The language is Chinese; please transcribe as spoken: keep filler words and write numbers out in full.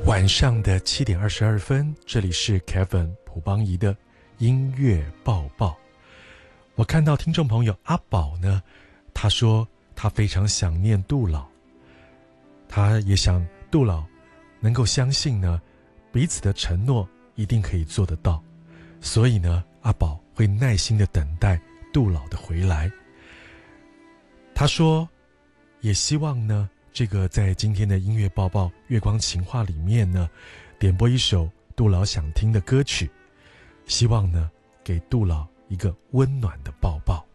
晚上的七点二十二分，这里是 Kevin 朴邦仪的音乐报报。我看到听众朋友阿宝呢，他说他非常想念杜老，他也想杜老能够相信呢，彼此的承诺一定可以做得到，所以呢，阿宝会耐心的等待杜老的回来。他说，也希望呢，这个在今天的音乐报报月光情话里面呢，点播一首杜老想听的歌曲，希望呢给杜老一个温暖的抱抱。